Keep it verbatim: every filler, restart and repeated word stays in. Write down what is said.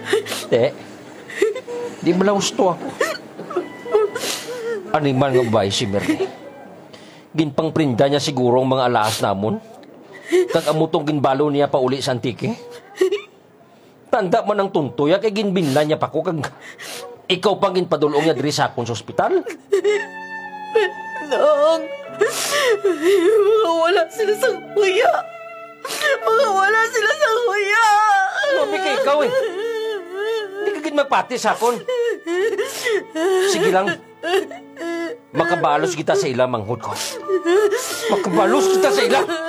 Te, di ba lang gusto ako? Animal nga babae si Merle. Ginpang prinda niya siguro ang mga alas namon. Kag amutong ginbalo niya pa uli sa antike. Tanda man ang tuntoya kay ginbinla niya pa ko kag ikaw pang ginpadulong niya diri sa akon sa ospital. Nang, mga wala sila sa kuya. Mga wala sila sa kuya. Mami kay ikaw eh. Hindi ka gin magpati sa akon. Sige lang. Makabalos kita sa ila, manghod ko. Makabalos kita sa ila.